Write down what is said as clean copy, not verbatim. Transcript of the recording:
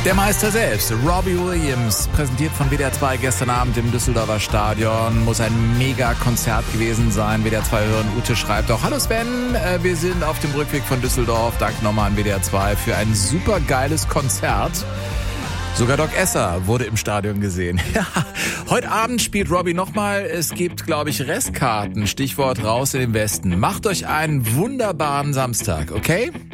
Der Meister selbst, Robbie Williams, präsentiert von WDR 2 gestern Abend im Düsseldorfer Stadion. Muss ein Mega-Konzert gewesen sein. WDR 2 hören, Ute schreibt auch: Hallo Sven, wir sind auf dem Rückweg von Düsseldorf. Danke nochmal an WDR 2 für ein super geiles Konzert. Sogar Doc Esser wurde im Stadion gesehen. Ja, heute Abend spielt Robbie nochmal. Es gibt, glaube ich, Restkarten. Stichwort raus in den Westen. Macht euch einen wunderbaren Samstag, okay?